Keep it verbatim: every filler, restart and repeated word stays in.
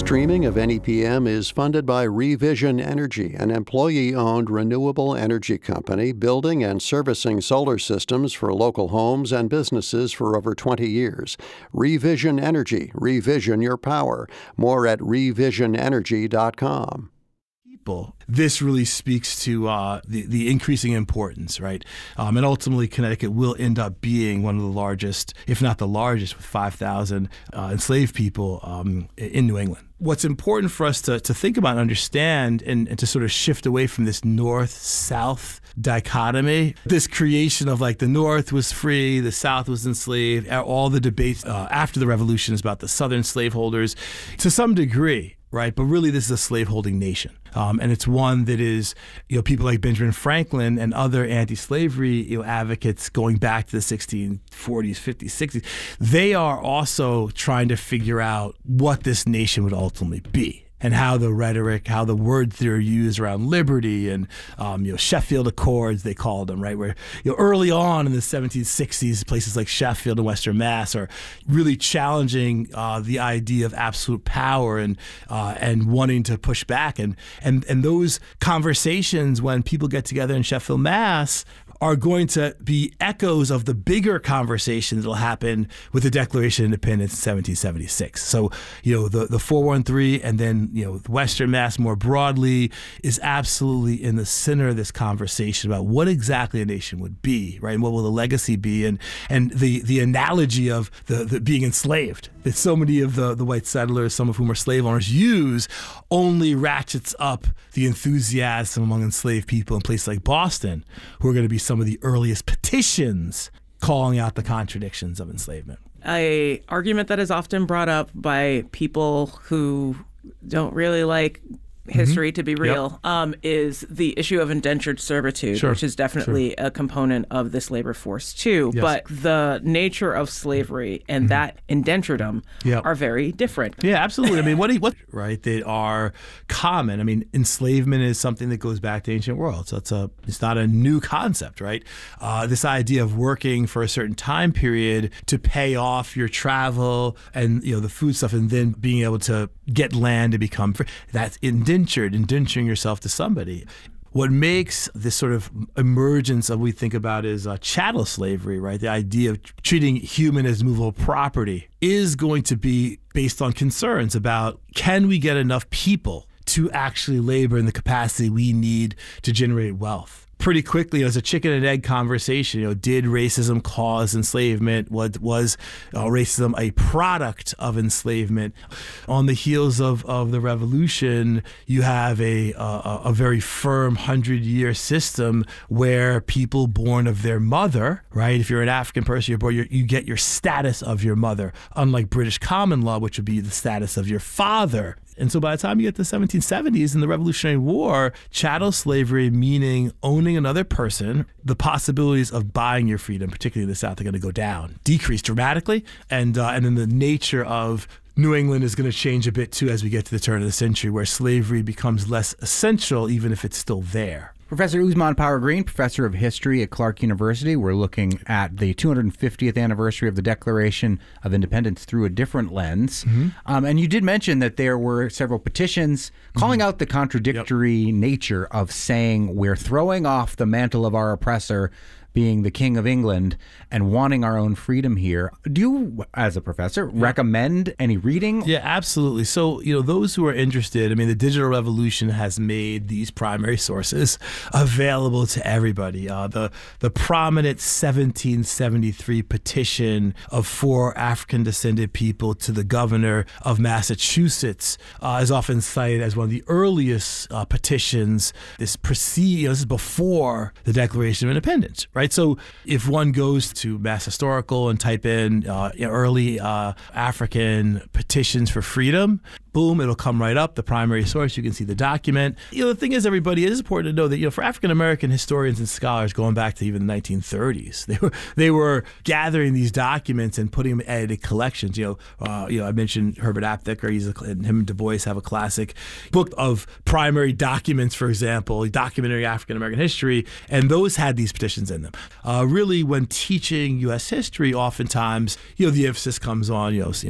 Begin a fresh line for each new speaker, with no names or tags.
Streaming of N E P M is funded by Revision Energy, an employee-owned renewable energy company building and servicing solar systems for local homes and businesses for over twenty years. Revision Energy. Revision your power. More at revision energy dot com.
People. This really speaks to uh, the, the increasing importance, right? Um, and ultimately, Connecticut will end up being one of the largest, if not the largest, with five thousand uh, enslaved people um, in New England. What's important for us to, to think about and understand and, and to sort of shift away from this north-south dichotomy, this creation of like the North was free, the South was enslaved, all the debates uh, after the Revolution is about the Southern slaveholders to some degree, right? But really, this is a slaveholding nation. Um, and it's one that is, you know, people like Benjamin Franklin and other anti-slavery you know, advocates going back to the sixteen forties, fifties, sixties, they are also trying to figure out what this nation would ultimately be. And how the rhetoric, how the words that are used around liberty and um, you know Sheffield Accords, they called them, right? Where you know early on in the seventeen sixties, places like Sheffield and Western Mass are really challenging uh, the idea of absolute power and uh, and wanting to push back. And and and those conversations when people get together in Sheffield, Mass, are going to be echoes of the bigger conversations that will happen with the Declaration of Independence in seventeen seventy-six. So, you know, the, the four one three and then, you know, Western Mass more broadly is absolutely in the center of this conversation about what exactly a nation would be, right? And what will the legacy be? And and the, the analogy of the, the being enslaved that so many of the, the white settlers, some of whom are slave owners, use only ratchets up the enthusiasm among enslaved people in places like Boston, who are going to be some of the earliest petitions calling out the contradictions of enslavement.
A argument that is often brought up by people who don't really like history, mm-hmm. to be real, yep. um, is the issue of indentured servitude, sure. which is definitely sure. a component of this labor force too. Yes. But the nature of slavery and mm-hmm. that indenturdom yep. are very different.
Yeah, absolutely. I mean, what, what right? They are common. I mean, enslavement is something that goes back to ancient world. So it's a it's not a new concept, right? Uh, this idea of working for a certain time period to pay off your travel and you know the food stuff, and then being able to get land to become free. That's indentured. Indenturing yourself to somebody. What makes this sort of emergence of what we think about as uh, chattel slavery, right? The idea of treating human as movable property is going to be based on concerns about can we get enough people to actually labor in the capacity we need to generate wealth. Pretty quickly, it was a chicken and egg conversation. You know, did racism cause enslavement? Was, was uh, racism a product of enslavement? On the heels of, of the revolution, you have a a, a very firm hundred-year system where people born of their mother, right? If you're an African person, you're born, you're, you get your status of your mother, unlike British common law, which would be the status of your father. And so by the time you get to the seventeen seventies in the Revolutionary War, chattel slavery, meaning owning another person, the possibilities of buying your freedom, particularly in the South, are going to go down, decrease dramatically. And, uh, and then the nature of New England is going to change a bit too as we get to the turn of the century, where slavery becomes less essential, even if it's still there.
Professor Usman Power-Greene, professor of history at Clark University. We're looking at the two hundred fiftieth anniversary of the Declaration of Independence through a different lens. Mm-hmm. Um, and you did mention that there were several petitions calling mm-hmm. out the contradictory yep. nature of saying we're throwing off the mantle of our oppressor, being the King of England, and wanting our own freedom here. Do you, as a professor, yeah. recommend any reading?
Yeah, absolutely. So, you know, those who are interested, I mean, the digital revolution has made these primary sources available to everybody. Uh, the the prominent seventeen seventy-three petition of four African-descended people to the governor of Massachusetts uh, is often cited as one of the earliest uh, petitions. This precede, you know, this is before the Declaration of Independence, right? Right, so if one goes to Mass Historical and type in uh, early uh, African petitions for freedom, boom, it'll come right up, the primary source. You can see the document. You know, the thing is, everybody, it is important to know that, you know, for African-American historians and scholars going back to even the nineteen thirties, they were they were gathering these documents and putting them in edited collections. You know, uh, you know, I mentioned Herbert Aptheker. He's a, and him and Du Bois have a classic book of primary documents, for example, documentary African-American history, and those had these petitions in them. Uh, really, when teaching U S history, oftentimes, you know, the emphasis comes on, you know,